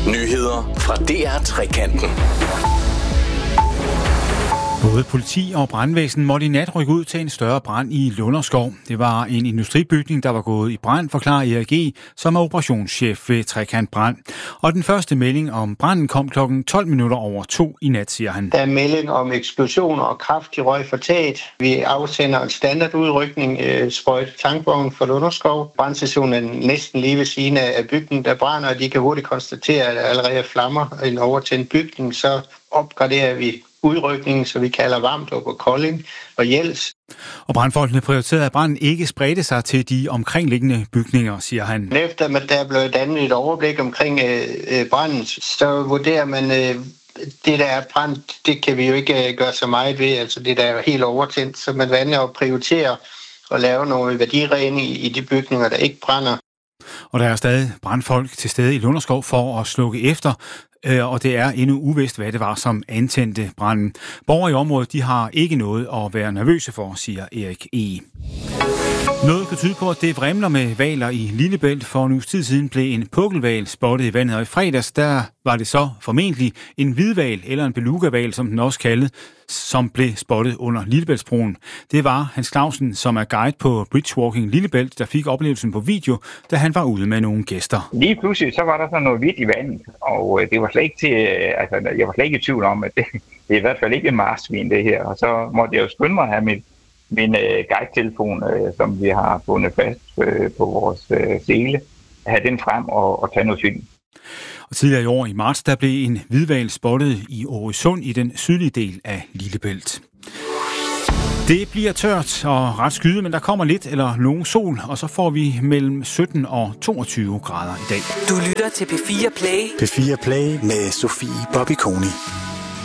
Nyheder fra DR-trekanten. Både politi og brandvæsen måtte i nat rykke ud til en større brand i Lunderskov. Det var en industribygning, der var gået i brand, forklarer Erik E., som er operationschef ved Trekant Brand. Og den første melding om branden kom 2:12 i nat, siger han. Der er melding om eksplosioner og kraftig røg fra taget. Vi afsender en standardudrykning, sprøjt tankvogn for Lunderskov. Brandstationen er næsten lige ved siden af bygningen, der brænder, og de kan hurtigt konstatere, at der allerede er flammer i en overtændt bygning. Så opgraderer vi udrykningen, så vi kalder Vamdrup og Kolding og Jels. Og brandfolkene prioriterede, at branden ikke spredte sig til de omkringliggende bygninger, siger han. Efter at der blev dannet et overblik omkring branden, så vurderer man, det der er brand, det kan vi jo ikke gøre så meget ved. Altså det der er helt overtændt, så man vælger at prioritere og lave noget værdiregning i de bygninger, der ikke brænder. Og der er stadig brandfolk til stede i Lunderskov for at slukke efter, og det er endnu uvist, hvad det var, som antændte branden. Borgere i området, de har ikke noget at være nervøse for, siger Erik E. Noget kan tyde på, at det vrimler med hvaler i Lillebælt. For en uges tid siden blev en pukkelhval spottet i vandet, og i fredags, der var det så formentlig en hvidhval, eller en belugahval, som den også kaldte, som blev spottet under Lillebæltsbroen. Det var Hans Clausen, som er guide på Bridgewalking Lillebælt, der fik oplevelsen på video, da han var ude med nogle gæster. Lige pludselig så var der sådan noget hvidt i vandet, og det var slet ikke til, jeg var slet ikke i tvivl om, at det er i hvert fald ikke en marsvin det her. Og så måtte jeg jo skynde mig at have min guide-telefon, som vi har bundet fast på vores sele, have den frem og tage noget film. Og tidligere i år i marts, der blev en hvidhval spottet i Årøsund i den sydlige del af Lillebælt. Det bliver tørt og ret skyet, men der kommer lidt eller nogen sol, og så får vi mellem 17 og 22 grader i dag. Du lytter til P4 Play. P4 Play med Sofie Bobby Koni.